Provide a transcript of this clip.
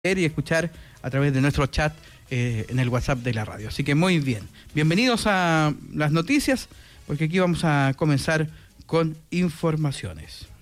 y escuchar a través de nuestro chat en el WhatsApp de la radio. Así que muy bien. Bienvenidos a las noticias, porque aquí vamos a comenzar con informaciones.